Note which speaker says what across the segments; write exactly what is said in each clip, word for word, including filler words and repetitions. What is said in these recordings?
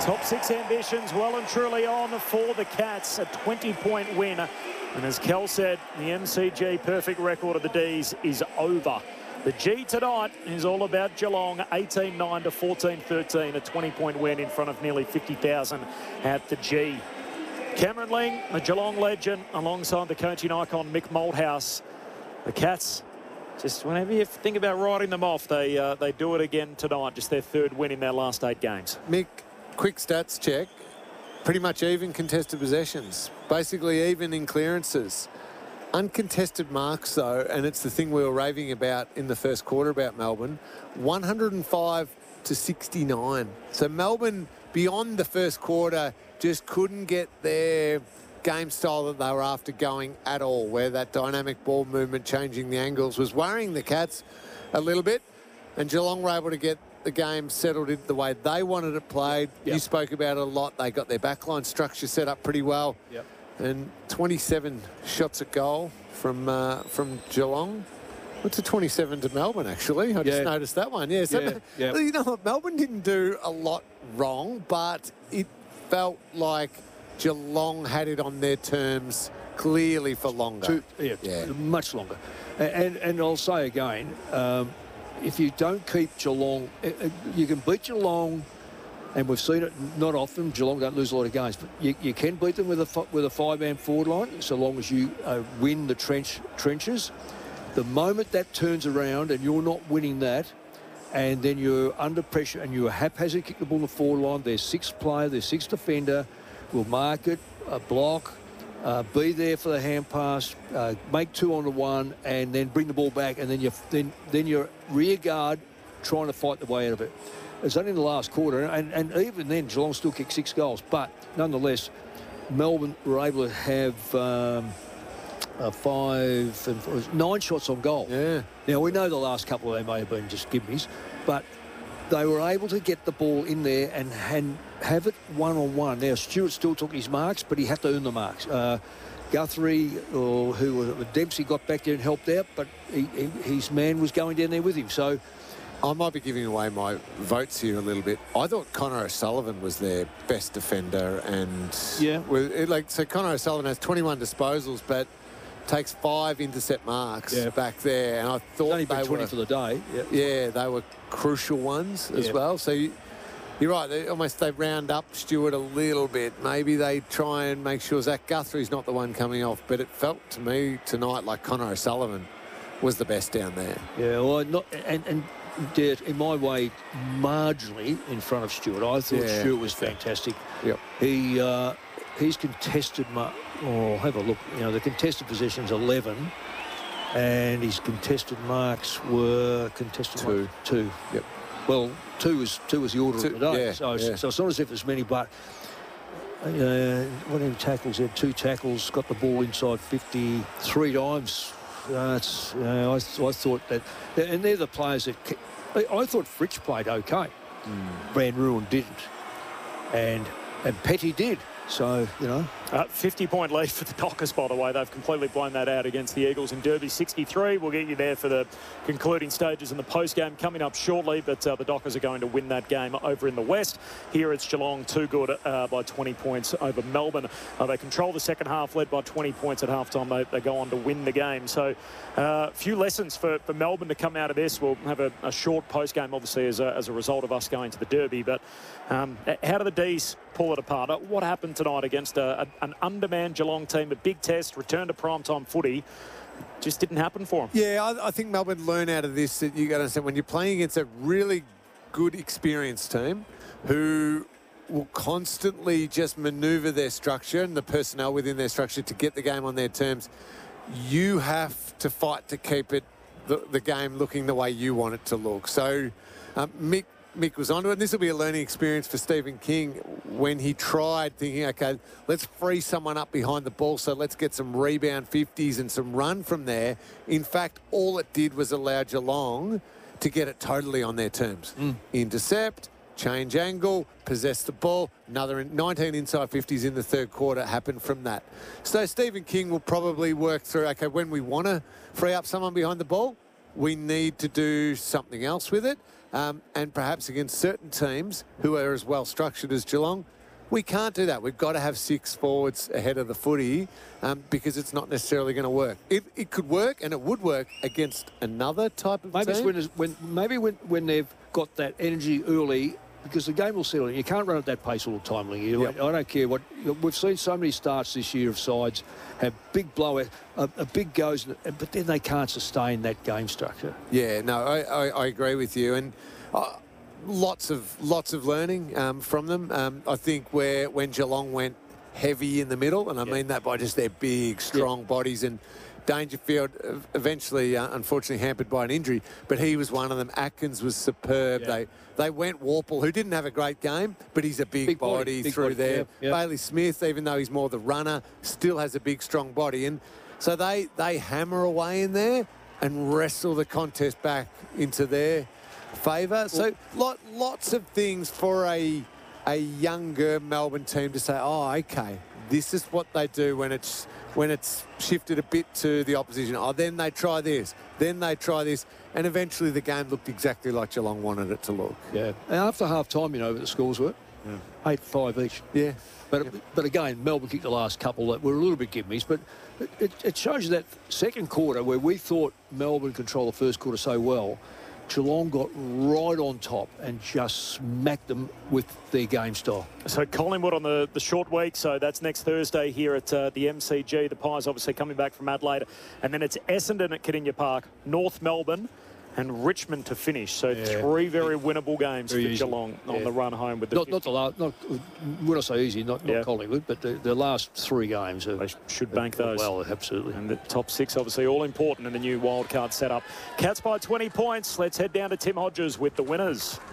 Speaker 1: Top six ambitions well and truly on for the Cats. A twenty-point win. And as Kel said, the M C G perfect record of the D's is over. The G tonight is all about Geelong, eighteen nine to fourteen thirteen, a twenty-point win in front of nearly fifty thousand at the G. Cameron Ling, the Geelong legend, alongside the coaching icon Mick Malthouse. The Cats, just whenever you think about writing them off, they uh, they do it again tonight. Just their third win in their last eight games.
Speaker 2: Mick, quick stats check. Pretty much even contested possessions. Basically even in clearances. Uncontested marks, though, and it's the thing we were raving about in the first quarter about Melbourne, one hundred and five to sixty-nine. So Melbourne, beyond the first quarter, just couldn't get their game style that they were after going at all, where that dynamic ball movement, changing the angles, was worrying the Cats a little bit. And Geelong were able to get the game settled in the way they wanted it played. Yep. You spoke about it a lot. They got their backline structure set up pretty well.
Speaker 1: Yep. And
Speaker 2: twenty-seven shots at goal from uh, from Geelong. What's a twenty-seven to Melbourne, actually? I yeah. just noticed that one. Yeah, so
Speaker 1: yeah. Yep.
Speaker 2: You know what? Melbourne didn't do a lot wrong, but it felt like Geelong had it on their terms clearly for longer.
Speaker 3: Too, yeah, yeah, much longer. And, and I'll say again, um, if you don't keep Geelong, you can beat Geelong, and we've seen it not often. Geelong don't lose a lot of games, but you, you can beat them with a with a five-man forward line, so long as you uh, win the trench trenches. The moment that turns around and you're not winning that, and then you're under pressure and you're haphazard kick the ball in the forward line, there's six player, there's six defender, will mark it, uh, block, uh, be there for the hand pass, uh, make two on the one, and then bring the ball back, and then you then then your rear guard trying to fight the way out of it. It's only in the last quarter, and, and even then Geelong still kicked six goals, but nonetheless, Melbourne were able to have um, uh, five and nine shots on goal.
Speaker 2: Yeah.
Speaker 3: Now we know the last couple of them may have been just gimmies, but they were able to get the ball in there and, and have it one-on-one. Now, Stewart still took his marks, but he had to earn the marks. Uh, Guthrie, or who was it, Dempsey got back there and helped out, but he, he, his man was going down there with him. So
Speaker 2: I might be giving away my votes here a little bit. I thought Connor O'Sullivan was their best defender, and
Speaker 3: yeah,
Speaker 2: with, like so Connor O'Sullivan has twenty-one disposals, but takes five intercept marks
Speaker 3: yeah.
Speaker 2: back there, and I thought
Speaker 3: only
Speaker 2: they
Speaker 3: twenty
Speaker 2: were
Speaker 3: for the day. Yep.
Speaker 2: Yeah, they were crucial ones as
Speaker 3: yeah.
Speaker 2: well. So you, you're right. They almost they round up Stewart a little bit. Maybe they try and make sure Zach Guthrie's not the one coming off. But it felt to me tonight like Connor O'Sullivan was the best down there.
Speaker 3: Yeah, well, not and and. in my way, marginally in front of Stewart. I thought
Speaker 2: yeah.
Speaker 3: Stewart was fantastic.
Speaker 2: Yep.
Speaker 3: He uh, he's contested. Mar- oh, have a look. You know, the contested possessions eleven, and his contested marks were contested
Speaker 2: two.
Speaker 3: Marks, two.
Speaker 2: Yep.
Speaker 3: Well, two was two was the order
Speaker 2: two,
Speaker 3: of the day.
Speaker 2: Yeah,
Speaker 3: so,
Speaker 2: yeah.
Speaker 3: so it's not as if it's many, but. Uh, whatever tackles, he had two tackles, got the ball inside fifty three times. Uh, it's, uh, I, I thought that, and they're the players that I thought Fritsch played okay. Mm. Van Ruin didn't, and and Petty did. So you know,
Speaker 1: uh, fifty point lead for the Dockers. By the way, they've completely blown that out against the Eagles in Derby. sixty-three. We'll get you there for the concluding stages in the post game coming up shortly. But uh, the Dockers are going to win that game over in the West. Here it's Geelong, too good uh, by twenty points over Melbourne. Uh, they control the second half, led by twenty points at halftime. They, they go on to win the game. So a uh, few lessons for, for Melbourne to come out of this. We'll have a, a short post game, obviously, as a, as a result of us going to the Derby. But um, how do the D's pull it apart? What happened tonight against a, a, an undermanned Geelong team? A big test, return to primetime footy. Just didn't happen for them.
Speaker 2: Yeah, I, I think Melbourne learn out of this that you got to understand when you're playing against a really good, experienced team who will constantly just manoeuvre their structure and the personnel within their structure to get the game on their terms. You have to fight to keep it the, the game looking the way you want it to look. So um, Mick Mick was onto it, and this will be a learning experience for Stephen King when he tried thinking, okay, let's free someone up behind the ball, so let's get some rebound fifties and some run from there. In fact, all it did was allow Geelong to get it totally on their terms. Mm. Intercept, change angle, possess the ball. Another nineteen inside fifties in the third quarter happened from that. So Stephen King will probably work through, okay, when we want to free up someone behind the ball, we need to do something else with it. Um, and perhaps against certain teams who are as well structured as Geelong, we can't do that. We've got to have six forwards ahead of the footy um, because it's not necessarily going to work. It, it could work, and it would work against another type of
Speaker 3: maybe
Speaker 2: team.
Speaker 3: It's when, when, maybe when, when they've got that energy early, because the game will settle in. You can't run at that pace all the time, Lingy. You-
Speaker 2: Yep.
Speaker 3: I don't care what... We've seen so many starts this year of sides have big blowout, a, a big goes, but then they can't sustain that game structure.
Speaker 2: Yeah, no, I, I, I agree with you. And uh, lots of lots of learning um, from them. Um, I think where when Geelong went heavy in the middle, and I
Speaker 3: Yeah.
Speaker 2: mean that by just their big, strong bodies, and Dangerfield uh, eventually, uh, unfortunately, hampered by an injury, but he was one of them. Atkins was superb.
Speaker 3: Yeah.
Speaker 2: They they went Warple, who didn't have a great game, but he's a big,
Speaker 3: Big body,
Speaker 2: body,
Speaker 3: big
Speaker 2: through
Speaker 3: body,
Speaker 2: there.
Speaker 3: yeah, yeah.
Speaker 2: Bailey Smith, even though he's more the runner, still has a big, strong body. And so they, they hammer away in there and wrestle the contest back into their favour. So lot, lots of things for a a younger Melbourne team to say, oh, okay, this is what they do when it's when it's shifted a bit to the opposition. Oh, then they try this, then they try this. And eventually the game looked exactly like Geelong wanted it to look.
Speaker 3: Yeah. And after half time, you know what the scores were?
Speaker 2: Yeah.
Speaker 3: eight five each.
Speaker 2: Yeah.
Speaker 3: But but again, Melbourne kicked the last couple that were a little bit gimmies. But it, it shows you that second quarter where we thought Melbourne controlled the first quarter so well, Geelong got right on top and just smacked them with their game style.
Speaker 1: So Collingwood on the, the short week, so that's next Thursday here at uh, the M C G. The Pies obviously coming back from Adelaide. And then it's Essendon at Kardinia Park, North Melbourne and Richmond to finish. So
Speaker 3: Yeah.
Speaker 1: three very winnable games
Speaker 3: Very
Speaker 1: for
Speaker 3: easy.
Speaker 1: Geelong on
Speaker 3: Yeah.
Speaker 1: the run home with the
Speaker 3: Not, not the last, not, when I say easy, not, not
Speaker 1: Yeah.
Speaker 3: Collingwood, but the, the last three games. Are,
Speaker 1: They should bank those.
Speaker 3: Well, absolutely.
Speaker 1: And the top six, obviously, all important in the new wildcard setup. Cats by twenty points. Let's head down to Tim Hodges with the winners.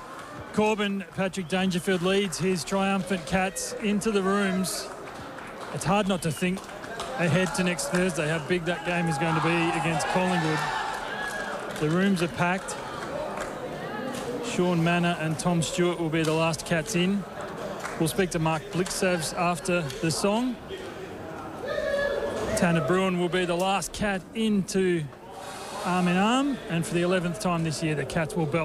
Speaker 4: Corbin, Patrick Dangerfield leads his triumphant Cats into the rooms. It's hard not to think ahead to next Thursday how big that game is going to be against Collingwood. The rooms are packed. Sean Manor and Tom Stewart will be the last Cats in. We'll speak to Mark Blixsavs after the song. Tanner Bruin will be the last Cat into arm in arm, and for the eleventh time this year the Cats will belt